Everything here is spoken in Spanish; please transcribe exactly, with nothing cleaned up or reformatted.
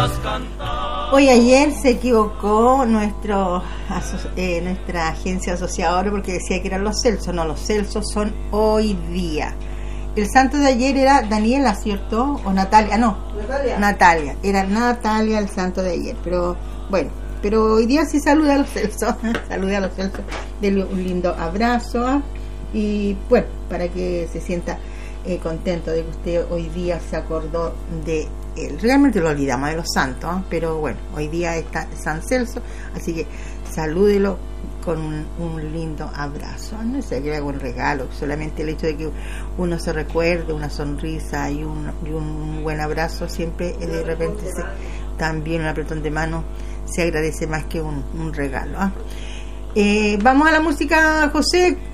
Hoy ayer se equivocó nuestro eh, nuestra agencia asociadora porque decía que eran los Celsos. No, los Celsos son hoy día. El santo de ayer era Daniela, ¿cierto? O Natalia, no, Natalia. Natalia, era Natalia el santo de ayer. Pero bueno, pero hoy día sí saluda a los Celsos. Saluda a los Celsos, denle un lindo abrazo, ¿eh? Y bueno, para que se sienta eh, contento de que usted hoy día se acordó de él. Realmente lo olvidamos de los santos, ¿eh? Pero bueno, hoy día está San Celso, así que salúdelo con un, un lindo abrazo. No sé, que haga un regalo, solamente el hecho de que uno se recuerde, una sonrisa y un, y un buen abrazo, siempre eh, de repente se, también un apretón de mano se agradece más que un, un regalo, ¿eh? Eh, vamos a la música, José.